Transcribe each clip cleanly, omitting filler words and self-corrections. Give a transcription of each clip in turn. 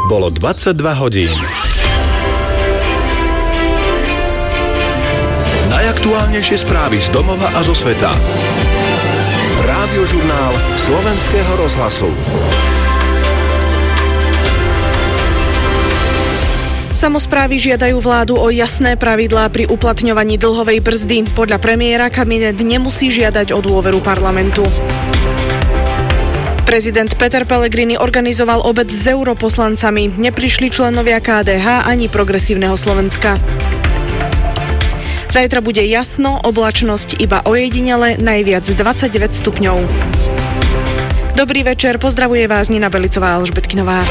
Bolo 22 hodín. Najaktuálnejšie správy z domova a zo sveta. Rádiožurnál Slovenského rozhlasu. Samosprávy žiadajú vládu o jasné pravidlá pri uplatňovaní dlhovej brzdy. Podľa premiéra kabinet nemusí žiadať o dôveru parlamentu. Prezident Peter Pellegrini organizoval obed s europoslancami. Neprišli členovia KDH ani Progresívneho Slovenska. Zajtra bude jasno, oblačnosť iba ojedinele, najviac 29 stupňov. Dobrý večer, pozdravuje vás Nina Belicová a Alžbetkinová.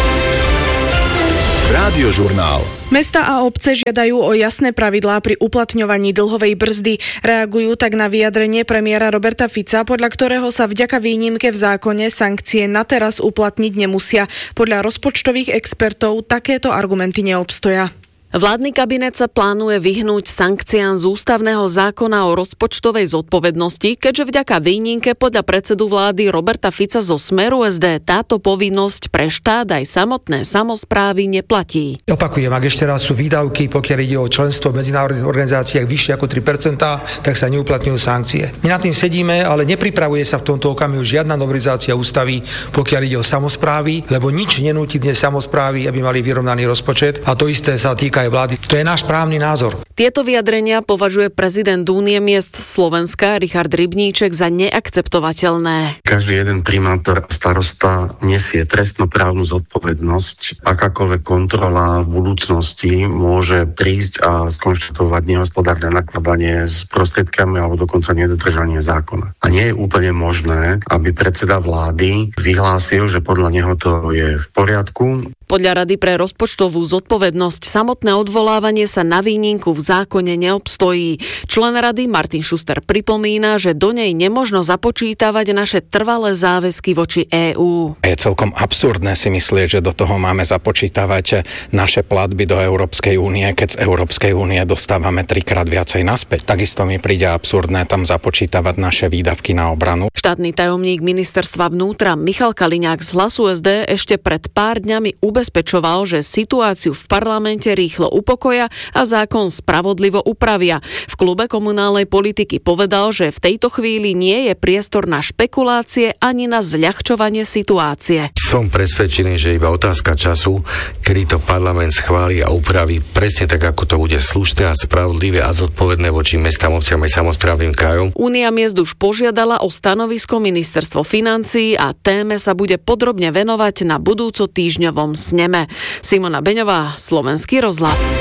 Rádiožurnál. Mestá a obce žiadajú o jasné pravidlá pri uplatňovaní dlhovej brzdy. Reagujú tak na vyjadrenie premiéra Roberta Fica, podľa ktorého sa vďaka výnimke v zákone sankcie na teraz uplatniť nemusia. Podľa rozpočtových expertov takéto argumenty neobstoja. Vládny kabinet sa plánuje vyhnúť sankciám z ústavného zákona o rozpočtovej zodpovednosti, keďže vďaka výnimke podľa predsedu vlády Roberta Fica zo Smeru SD táto povinnosť pre štát aj samotné samosprávy neplatí. Opakujem, ak ešte raz sú výdavky, pokiaľ ide o členstvo v medzinárodných organizáciách vyššie ako 3%, tak sa neuplatňujú sankcie. My nad tým sedíme, ale nepripravuje sa v tomto okamihu žiadna novelizácia ústavy, pokiaľ ide o samosprávy, lebo nič nenúti dnes samosprávy, aby mali vyrovnaný rozpočet, a to isté sa týka aj vlády. To je náš právny názor. Tieto vyjadrenia považuje prezident Únie miest Slovenska Richard Rybníček za neakceptovateľné. Každý jeden primátor a starosta nesie trestnoprávnu zodpovednosť. Akákoľvek kontrola v budúcnosti môže prísť a skonštatovať nehospodárne nakladanie s prostriedkami alebo dokonca nedodržanie zákona. A nie je úplne možné, aby predseda vlády vyhlásil, že podľa neho to je v poriadku. Podľa Rady pre rozpočtovú zodpovednosť samotné odvolávanie sa na výnimku v zákone neobstojí. Člen rady Martin Schuster pripomína, že do nej nemožno započítavať naše trvalé záväzky voči EÚ. Je celkom absurdné si myslieť, že do toho máme započítavať naše platby do Európskej únie, keď z Európskej únie dostávame 3-krát viacej naspäť. Takisto mi príde absurdné tam započítavať naše výdavky na obranu. Štátny tajomník ministerstva vnútra Michal Kaliňák z Hlasu SD ešte pred pár dňami ubezpečoval, že situáciu v parlamente rýchlo upokoja a zákon spravodlivo upravia. V klube komunálnej politiky povedal, že v tejto chvíli nie je priestor na špekulácie ani na zľahčovanie situácie. Som presvedčený, že iba otázka času, kedy to parlament schváli a upraví presne tak, ako to bude slušné a spravodlivé a zodpovedné voči mestám, obciam aj samosprávnym krajom. Únia miest už požiadala o stanovisko ministerstvo financií a téme sa bude podrobne venovať na budúco týždňovom sneme. Simona Beňová, Slovenský rozhlas.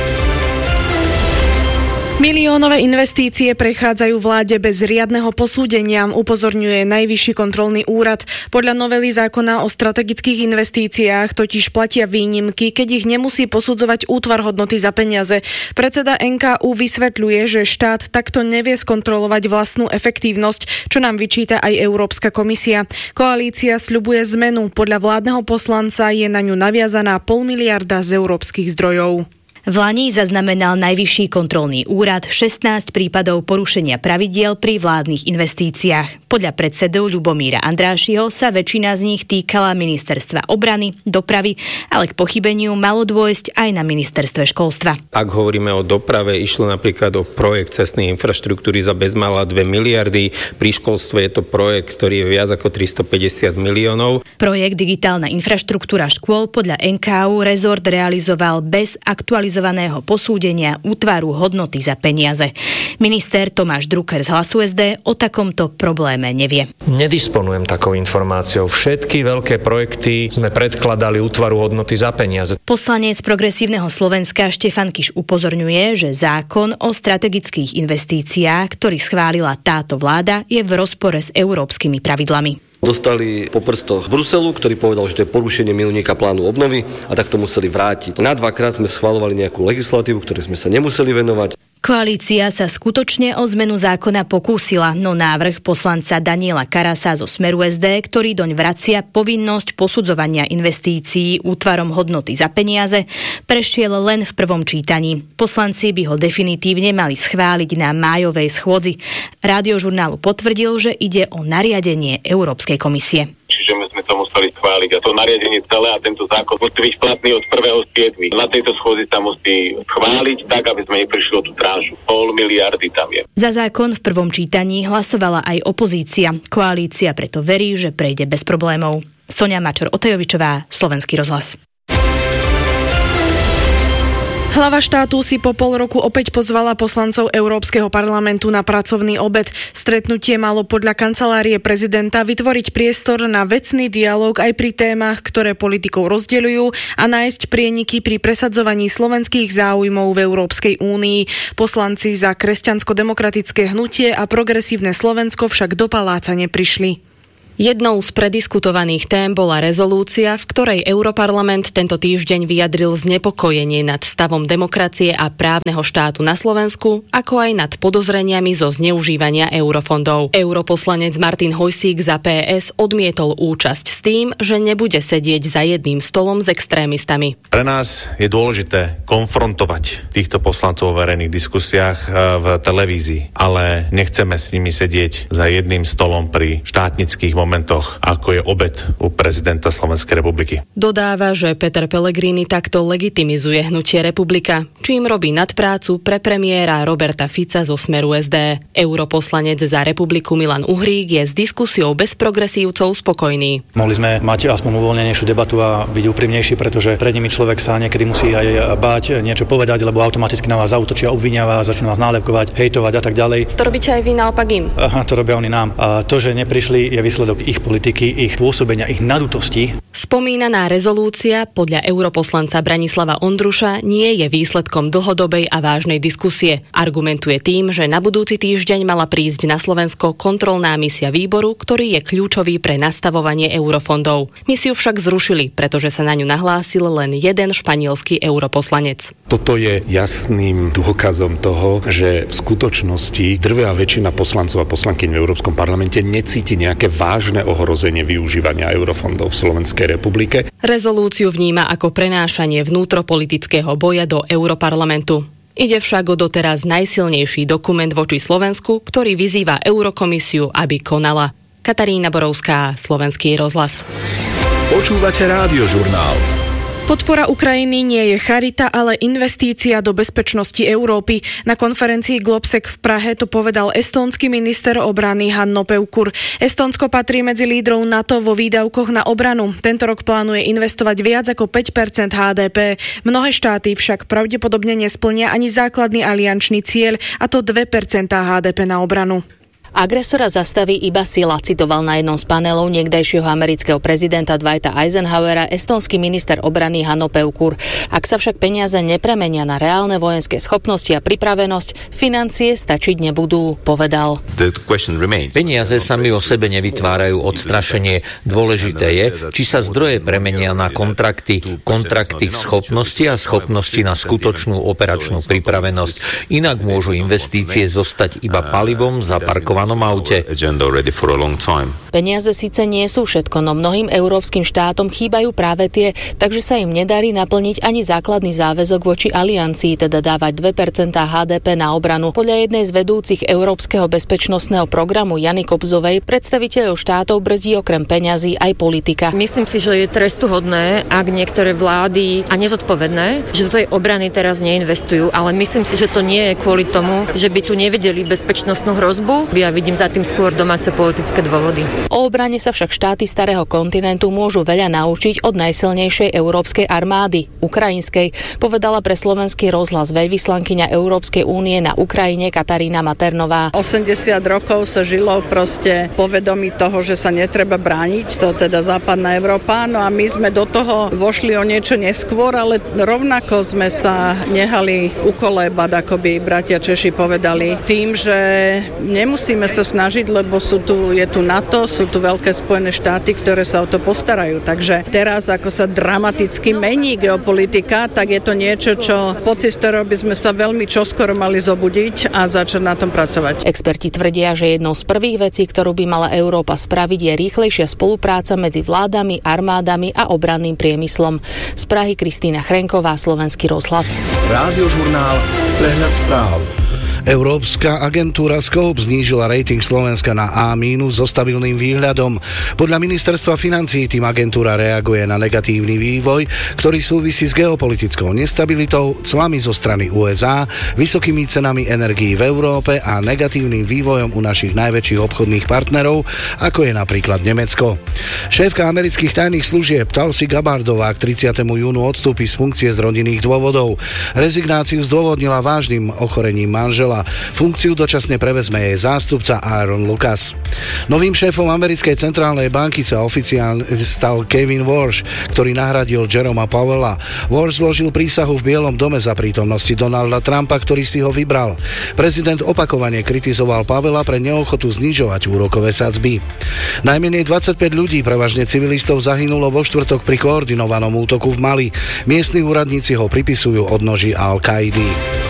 Miliónové investície prechádzajú vláde bez riadneho posúdenia, upozorňuje Najvyšší kontrolný úrad. Podľa novely zákona o strategických investíciách totiž platia výnimky, keď ich nemusí posudzovať útvar hodnoty za peniaze. Predseda NKÚ vysvetľuje, že štát takto nevie skontrolovať vlastnú efektívnosť, čo nám vyčíta aj Európska komisia. Koalícia sľubuje zmenu. Podľa vládneho poslanca je na ňu naviazaná 0,5 miliarda z európskych zdrojov. V lani zaznamenal Najvyšší kontrolný úrad 16 prípadov porušenia pravidiel pri vládnych investíciách. Podľa predsedu Ľubomíra Andrášiho sa väčšina z nich týkala ministerstva obrany, dopravy, ale k pochybeniu malo dôjsť aj na ministerstve školstva. Ak hovoríme o doprave, išlo napríklad o projekt cestnej infraštruktúry za bezmála 2 miliardy. Pri školstve je to projekt, ktorý je viac ako 350 miliónov. Projekt Digitálna infraštruktúra škôl podľa NKÚ rezort realizoval bez aktualizovaného posúdenia útvaru hodnoty za peniaze. Minister Tomáš Drucker z Hlasu SD o takomto probléme nevie. Nedisponujem takou informáciou. Všetky veľké projekty sme predkladali útvaru hodnoty za peniaze. Poslanec Progresívneho Slovenska Štefan Kiš upozorňuje, že zákon o strategických investíciách, ktorý schválila táto vláda, je v rozpore s európskymi pravidlami. Dostali po prstoch Bruselu, ktorý povedal, že to je porušenie milníka plánu obnovy a tak to museli vrátiť. Na 2-krát sme schvaľovali nejakú legislatívu, ktorej sme sa nemuseli venovať. Koalícia sa skutočne o zmenu zákona pokúsila, no návrh poslanca Daniela Karasa zo Smeru SD, ktorý doň vracia povinnosť posudzovania investícií útvarom hodnoty za peniaze, prešiel len v prvom čítaní. Poslanci by ho definitívne mali schváliť na májovej schôdzi. Rádiožurnálu potvrdil, že ide o nariadenie Európskej komisie. Čiže my sme to museli schváliť schváliť. A to nariadenie celé a tento zákon musí byť platný od 1.7. Na tejto schôdzi sa musí schváliť tak, aby sme neprišli o tú tranšu. 0,5 miliardy tam je. Za zákon v prvom čítaní hlasovala aj opozícia. Koalícia preto verí, že prejde bez problémov. Sonia Mačor-Otejovičová, Slovenský rozhlas. Hlava štátu si po pol roku opäť pozvala poslancov Európskeho parlamentu na pracovný obed. Stretnutie malo podľa kancelárie prezidenta vytvoriť priestor na vecný dialóg aj pri témach, ktoré politikov rozdeľujú a nájsť prieniky pri presadzovaní slovenských záujmov v Európskej únii. Poslanci za Kresťansko-demokratické hnutie a Progresívne Slovensko však do paláca neprišli. Jednou z prediskutovaných tém bola rezolúcia, v ktorej Europarlament tento týždeň vyjadril znepokojenie nad stavom demokracie a právneho štátu na Slovensku, ako aj nad podozreniami zo zneužívania eurofondov. Europoslanec Martin Hojsík za PS odmietol účasť s tým, že nebude sedieť za jedným stolom s extrémistami. Pre nás je dôležité konfrontovať týchto poslancov v verejných diskusiách v televízii, ale nechceme s nimi sedieť za jedným stolom pri štátnických momentoch, ako je obed u prezidenta Slovenskej republiky. Dodáva, že Peter Pellegrini takto legitimizuje hnutie Republika, čím robí nadprácu pre premiéra Roberta Fica zo Smeru SD. Europoslanec za Republiku Milan Uhrík je s diskusiou bez progresívcov spokojný. Mohli sme mať aspoň uvoľnenejšiu debatu a byť úprimnejší, pretože pred nimi človek sa niekedy musí aj báť niečo povedať, lebo automaticky na vás zaútočia, obvinia, začnú vás nálepkovať, hejtovať a tak ďalej. To robíte aj vy naopak im? Aha, to robia oni nám. A to, že neprišli, je výsledok ich politiky, ich pôsobenia, ich nadutosti. Spomínaná rezolúcia podľa europoslanca Branislava Ondruša nie je výsledkom dlhodobej a vážnej diskusie. Argumentuje tým, že na budúci týždeň mala prísť na Slovensko kontrolná misia výboru, ktorý je kľúčový pre nastavovanie eurofondov. Misiu však zrušili, pretože sa na ňu nahlásil len jeden španielský europoslanec. Toto je jasným dôkazom toho, že v skutočnosti drvivá väčšina poslancov a poslankyň v Európskom parlamente necíti nejaké vážne ohrozenie využívania eurofondov v Slovenskej republike. Rezolúciu vníma ako prenášanie vnútropolitického boja do Europarlamentu. Ide však o doteraz najsilnejší dokument voči Slovensku, ktorý vyzýva Eurokomisiu, aby konala. Katarína Borovská, Slovenský rozhlas. Počúvate Rádiožurnál. Podpora Ukrajiny nie je charita, ale investícia do bezpečnosti Európy. Na konferencii Globsec v Prahe to povedal estónsky minister obrany Hanno Pevkur. Estónsko patrí medzi lídrov NATO vo výdavkoch na obranu. Tento rok plánuje investovať viac ako 5% HDP. Mnohé štáty však pravdepodobne nesplnia ani základný aliančný cieľ, a to 2% HDP na obranu. Agresora zastaví iba sila, citoval na jednom z panelov niekdajšieho amerického prezidenta Dwighta Eisenhowera estónsky minister obrany Hanno Pevkur. Ak sa však peniaze nepremenia na reálne vojenské schopnosti a pripravenosť, financie stačiť nebudú, povedal. Peniaze sami o sebe nevytvárajú odstrašenie. Dôležité je, či sa zdroje premenia na kontrakty v schopnosti a schopnosti na skutočnú operačnú pripravenosť. Inak môžu investície zostať iba palivom za parkované aute. Peniaze síce nie sú všetko, no mnohým európskym štátom chýbajú práve tie, takže sa im nedarí naplniť ani základný záväzok voči aliancii, teda dávať 2% HDP na obranu. Podľa jednej z vedúcich Európskeho bezpečnostného programu Jany Kobzovej predstaviteľov štátov brzdí okrem peňazí aj politika. Myslím si, že je trestuhodné, ak niektoré vlády a nezodpovedné, že do tej obrany teraz neinvestujú, ale myslím si, že to nie je kvôli tomu, že by tu nevideli bezpečnostnú hrozbu. Ja vidím za tým skôr domáce politické dôvody. O obrane sa však štáty starého kontinentu môžu veľa naučiť od najsilnejšej európskej armády, ukrajinskej, povedala pre Slovenský rozhlas veľvyslankyňa Európskej únie na Ukrajine Katarína Maternová. 80 rokov sa žilo proste povedomí toho, že sa netreba brániť, to teda západná Európa, no a my sme do toho vošli o niečo neskôr, ale rovnako sme sa nehali ukolébať, ako by bratia Češi povedali, tým, že nemusíme sa snažiť, lebo je tu NATO, sú tu veľké Spojené štáty, ktoré sa o to postarajú. Takže teraz, ako sa dramaticky mení geopolitika, tak je to niečo, čo pocit, z ktorého by sme sa veľmi čoskoro mali zobudiť a začať na tom pracovať. Experti tvrdia, že jednou z prvých vecí, ktorú by mala Európa spraviť, je rýchlejšia spolupráca medzi vládami, armádami a obranným priemyslom. Z Prahy Kristýna Chrenková, Slovenský rozhlas. Rádiožurnál, prehľad správ. Európska agentúra Scope znížila rating Slovenska na A- so stabilným výhľadom. Podľa ministerstva financií tým agentúra reaguje na negatívny vývoj, ktorý súvisí s geopolitickou nestabilitou, clami zo strany USA, vysokými cenami energií v Európe a negatívnym vývojom u našich najväčších obchodných partnerov, ako je napríklad Nemecko. Šéfka amerických tajných služieb Tulsi Gabbardová k 30. júnu odstúpi z funkcie z rodinných dôvodov. Rezignáciu zdôvodnila vážnym ochorením manžela. Funkciu dočasne prevezme jej zástupca Aaron Lucas. Novým šéfom americkej centrálnej banky sa oficiálne stal Kevin Warsh, ktorý nahradil Jeroma Powella. Warsh zložil prísahu v Bielom dome za prítomnosti Donalda Trumpa, ktorý si ho vybral. Prezident opakovane kritizoval Powella pre neochotu znižovať úrokové sadzby. Najmenej 25 ľudí, prevažne civilistov, zahynulo vo štvrtok pri koordinovanom útoku v Mali. Miestni úradníci ho pripisujú odnoží Al-Kaidy.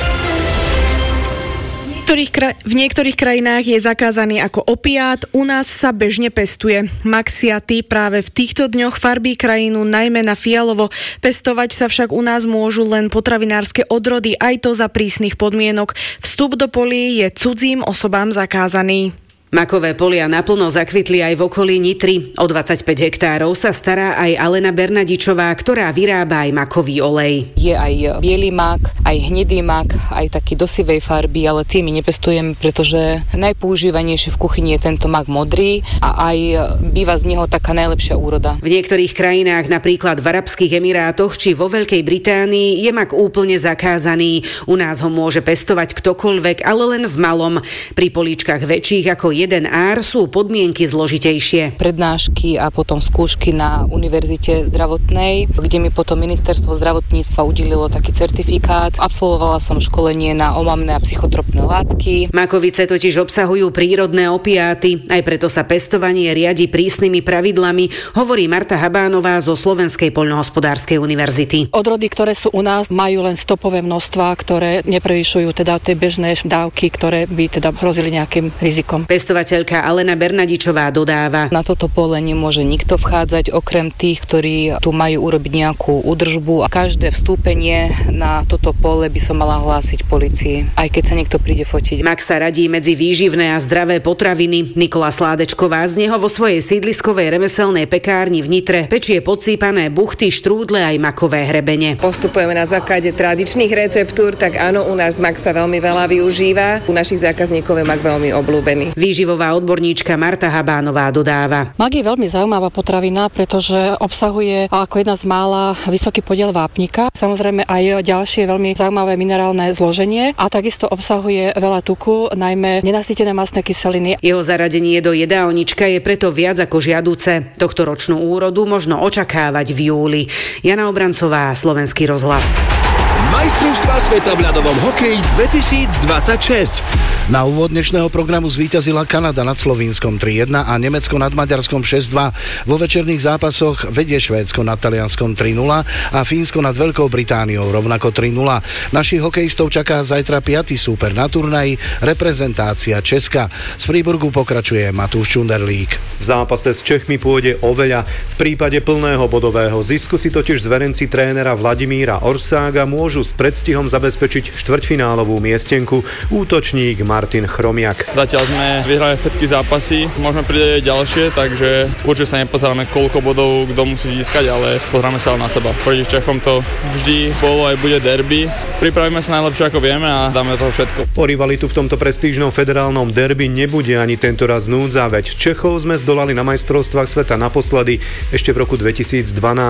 V niektorých krajinách je zakázaný ako opiát, u nás sa bežne pestuje. Maxiaty práve v týchto dňoch farbí krajinu najmä na fialovo. Pestovať sa však u nás môžu len potravinárske odrody, aj to za prísnych podmienok. Vstup do polí je cudzím osobám zakázaný. Makové polia naplno zakvitli aj v okolí Nitry. O 25 hektárov sa stará aj Alena Bernadičová, ktorá vyrába aj makový olej. Je aj biely mak, aj hnedý mak, aj taký do sivej farby, ale tie my nepestujeme, pretože najpoužívanejší v kuchyni je tento mak modrý a aj býva z neho taká najlepšia úroda. V niektorých krajinách, napríklad v Arabských Emirátoch či vo Veľkej Británii, je mak úplne zakázaný. U nás ho môže pestovať ktokoľvek, ale len v malom. Pri políčkach väčších ako 1 ár sú podmienky zložitejšie. Prednášky a potom skúšky na Univerzite zdravotnej, kde mi potom ministerstvo zdravotníctva udelilo taký certifikát. Absolvovala som školenie na omamné a psychotropné látky. Makovice totiž obsahujú prírodné opiáty, aj preto sa pestovanie riadi prísnymi pravidlami, hovorí Marta Habánová zo Slovenskej poľnohospodárskej univerzity. Odrody, ktoré sú u nás, majú len stopové množstvá, ktoré neprevyšujú teda tie bežné dávky, ktoré by teda hrozili nejakým rizikom. Pestovateľka Alena Bernadičová dodáva: Na toto pole nemôže nikto vchádzať, okrem tých, ktorí tu majú urobiť nejakú údržbu, a každé vstúpenie na toto pole by som mala hlásiť polícii, aj keď sa niekto príde fotiť. Mak sa radí medzi výživné a zdravé potraviny. Nikola Sládečková z neho vo svojej sídliskovej remeselnej pekárni v Nitre pečie podsýpané buchty, štrúdle aj makové hrebene. Postupujeme na základe tradičných receptúr, tak áno, u nás mak sa veľmi veľa využíva. U našich zákazníkov je mak veľmi obľúbený. Výživová odborníčka Marta Habánová dodáva: Mak je veľmi zaujímavá potravina, pretože obsahuje ako jedna z mála vysoký podiel vápnika. Samozrejme aj ďalšie veľmi zaujímavé minerálne zloženie a takisto obsahuje veľa tuku, najmä nenasýtené mastné kyseliny. Jeho zaradenie do jedálnička je preto viac ako žiaduce. Tohtoročnú úrodu možno očakávať v júli. Jana Obrancová, Slovenský rozhlas. Majstrovstvá sveta v ľadovom hokeji 2026. Na úvod dnešného programu zvíťazila Kanada nad Slovínskom 3-1 a Nemecko nad Maďarskom 6-2. Vo večerných zápasoch vedie Švédsko nad Talianskom 3-0 a Fínsko nad Veľkou Britániou rovnako 3-0. Našich hokejistov čaká zajtra 5. súper na turnaji, reprezentácia Česka. Z Freiburgu pokračuje Matúš Čunderlík. V zápase s Čechmi pôjde o veľa. V prípade plného bodového zisku si totiž zverenci trénera Vladimíra Orsága môžu s predstihom zabezpečiť štvrťfinálovú miestenku. Útočník Martin Chromiak. Zatiaľ sme vyhrali všetky zápasy, môžeme pridať ďalšie, takže určite sa nepozeráme, koľko bodov kto musí získať, ale pozrieme sa na seba. Proti Čechom to vždy bolo aj bude derby. Pripravíme sa najlepšie ako vieme a dáme toho všetko. O rivalitu v tomto prestížnom federálnom derby nebude ani tento raz núdza, veď Čechov sme zdolali na majstrovstvách sveta naposledy ešte v roku 2012.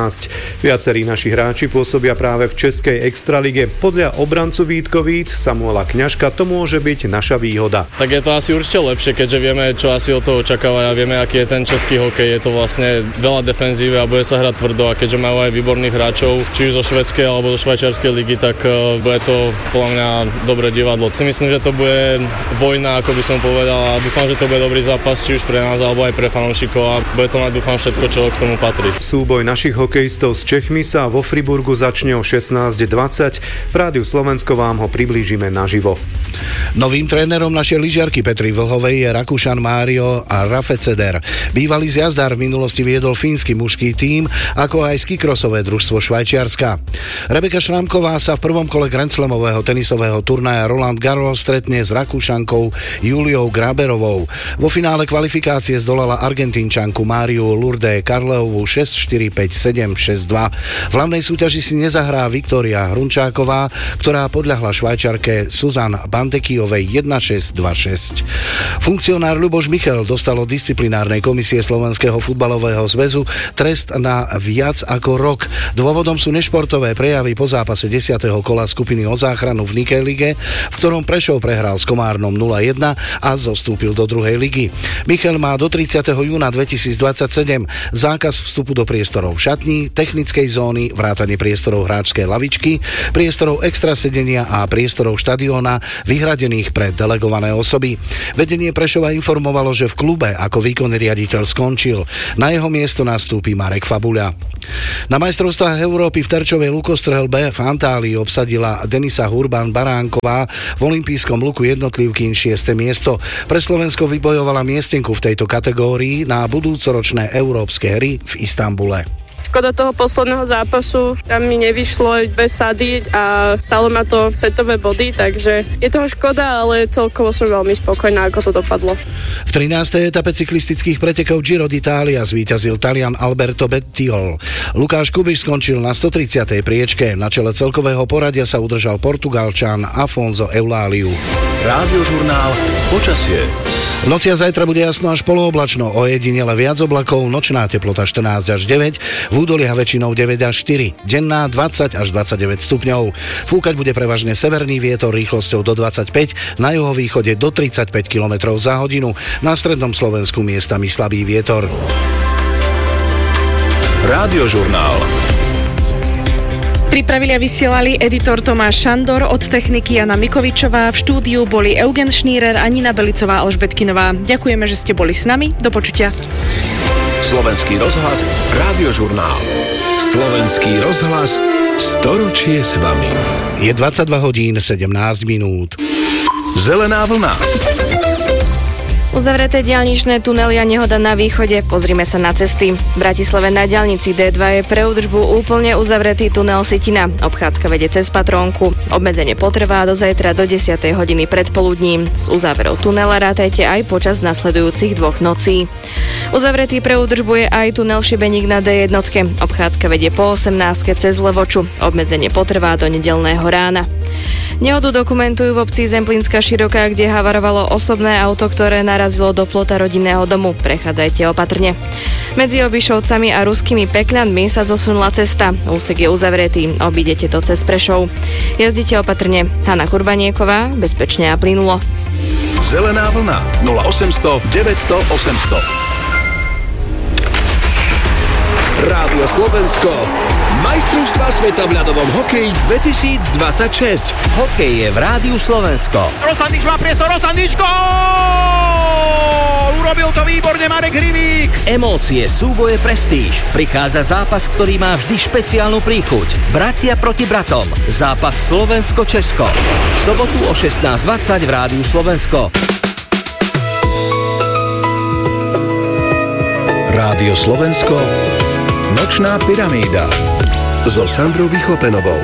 Viacerí naši hráči pôsobia práve v českej extralige. Podľa obrancu Vítkovíc Samuela Kňažka to môže byť naša výhoda. Tak je to asi určite lepšie, keďže vieme, čo asi od toho očakávať a vieme, aký je ten český hokej. Je to vlastne veľa defenzívy a bude sa hrať tvrdo, a keďže majú aj výborných hráčov, či už zo švédskej alebo zo švajčiarskej ligy, tak bude to podľa mňa dobré divadlo. Si myslím, že to bude vojna, ako by som povedal, a dúfam, že to bude dobrý zápas, či už pre nás alebo aj pre fanúšikov, a bude to mať, dúfam, všetko, čo k tomu patrí. Súboj našich hokejistov s Čechmi sa vo Friburgu začne o 16:20. V Rádiu Slovensko vám ho priblížime naživo. Novým trénerom našej lyžiarky Petry Vlhovej je Rakúšan Mário Rafeceder. Bývalý zjazdár v minulosti viedol fínsky mužský tím, ako aj skikrosové družstvo Švajčiarska. Rebeka Šramková sa v prvom kole Grand Slamového tenisového turnaja Roland Garros stretne s Rakúšankou Juliou Graberovou. Vo finále kvalifikácie zdolala Argentínčanku Máriu Lourdes Karleovú 6-4, 5-7, 6-2. V hlavnej súťaži si nezahrá Viktória Hrunčáková, ktorá podľahla Švajčiarke Suzan Bandekijovej 1-6-2-6. Funkcionár Ľuboš Michel dostal od disciplinárnej komisie Slovenského futbalového zväzu trest na viac ako rok. Dôvodom sú nešportové prejavy po zápase 10. kola skupiny o záchranu v Nike lige, v ktorom Prešov prehral s Komárnom 0-1 a zostúpil do druhej ligy. Michel má do 30. júna 2027 zákaz vstupu do priestorov šatní, technickej zóny, vrátane priestorov hráčskej lavičky, priestorov extra sedenia a priestorov štadióna vyhradených pre delegované osoby. Vedenie Prešova informovalo, že v klube ako výkonný riaditeľ skončil. Na jeho miesto nastúpi Marek Fabuľa. Na majstrovstvách Európy v terčovej lukostrelbe v Antálii obsadila Denisa Hurban Baránková v olympijskom luku jednotlivky 6. miesto. Pre Slovensko vybojovala miestenku v tejto kategórii na budúcoročné európske hry v Istanbule. Škoda toho posledného zápasu, tam mi nevyšlo bez sady a stále ma to setové body, takže je toho škoda, ale celkovo som veľmi spokojná, ako to dopadlo. V 13. etape cyklistických pretekov Giro d'Italia zvíťazil Talian Alberto Bettiol. Lukáš Kubiš skončil na 130. priečke. Na čele celkového poradia sa udržal Portugalčan Afonso Eulaliu. Rádiožurnál počasie. V noci a zajtra bude jasno až polooblačno, ojedinele viac oblakov, nočná teplota 14 až 9, v údoliach väčšinou 9 až 4, denná 20 až 29 stupňov. Fúkať bude prevažne severný vietor rýchlosťou do 25, na juhovýchode do 35 km za hodinu, na strednom Slovensku miestami slabý vietor. Rádiožurnál. Pripravili a vysielali editor Tomáš Šandor, od techniky Jana Mikovičová, v štúdiu boli Eugen Šnírer, Anina Belicová a Alžbetkinová. Ďakujeme, že ste boli s nami. Do počutia. Slovenský rozhlas, Rádiožurnál. Slovenský rozhlas, storočie s vami. Je 22 hodín 17 minút. Zelená vlna. Uzavreté diaľničné tunely a nehoda na východe. Pozrime sa na cesty. V Bratislave na diaľnici D2 je pre údržbu úplne uzavretý tunel Sitina. Obchádzka vedie cez Patrónku. Obmedzenie potrvá do zajtra do 10. hodiny predpoludním. S uzáverou tunela rátajte aj počas nasledujúcich 2 nocí. Uzavretý pre údržbu je aj tunel Šibeník na D1. Obchádzka vedie po 18. cez Levoču. Obmedzenie potrvá do nedeľného rána. Nehodu dokumentujú v obci Zemplínska Široká, kde havarovalo osobné auto, ktoré narazilo do plota rodinného domu. Prechádzajte opatrne. Medzi Obišovcami a Ruskými Pekľanmi sa zosunula cesta. Úsek je uzavretý. Obídete to cez Prešov. Jazdite opatrne. Hana Kurbanieková, bezpečne a plynulo. Zelená vlna 0800 900 800. Rádio Slovensko. Majstrovstvá sveta v ľadovom hokeji 2026. Hokej je v Rádiu Slovensko. Rosandič má priestor, Rosandič, gól! Urobil to výborne Marek Hrivík. Emócie, súboje, prestíž. Prichádza zápas, ktorý má vždy špeciálnu príchuť. Bratia proti bratom. Zápas Slovensko-Česko. V sobotu o 16:20 v Rádiu Slovensko. Rádio Slovensko. Nočná pyramída so Sandrou Vychlopenovou.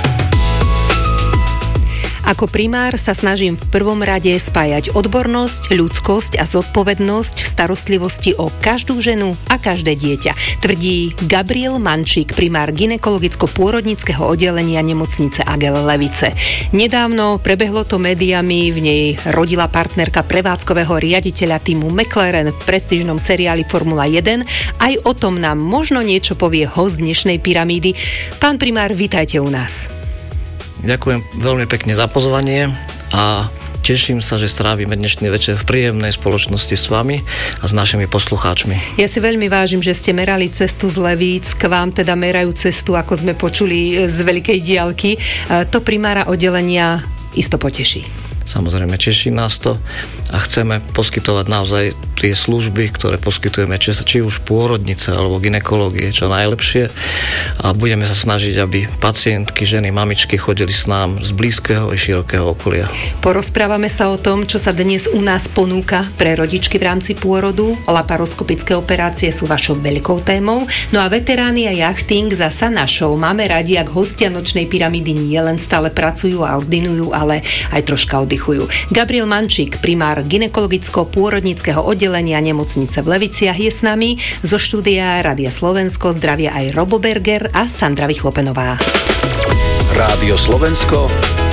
Ako primár sa snažím v prvom rade spájať odbornosť, ľudskosť a zodpovednosť v starostlivosti o každú ženu a každé dieťa, tvrdí Gabriel Mančík, primár gynekologicko-pôrodnického oddelenia nemocnice Agel Levice. Nedávno prebehlo to médiami, v nej rodila partnerka prevádzkového riaditeľa týmu McLaren v prestížnom seriáli Formula 1. Aj o tom nám možno niečo povie host dnešnej pyramídy. Pán primár, vítajte u nás. Ďakujem veľmi pekne za pozvanie a teším sa, že strávime dnešný večer v príjemnej spoločnosti s vami a s našimi poslucháčmi. Ja si veľmi vážim, že ste merali cestu z Levíc, k vám teda merajú cestu, ako sme počuli, z veľkej diaľky. To primára oddelenia isto poteší. Samozrejme, teší nás to a chceme poskytovať naozaj tie služby, ktoré poskytujeme, či už pôrodnice alebo gynekológie, čo najlepšie, a budeme sa snažiť, aby pacientky, ženy, mamičky chodili s nám z blízkeho i širokého okolia. Porozprávame sa o tom, čo sa dnes u nás ponúka pre rodičky v rámci pôrodu. Laparoskopické operácie sú vašou veľkou témou. No a veteráni a jachting zasa našou. Máme radi, ak hostia Nočnej pyramídy nie len stále pracujú a ordinujú, ale aj troška oddychujú. Gabriel Mančík, primár gynekologicko-pôrodnického oddelenia nemocnice v Leviciach, je s nami. Zo štúdia Rádia Slovensko zdravia aj Robo Berger a Sandra Vychlopenová. Rádio Slovensko,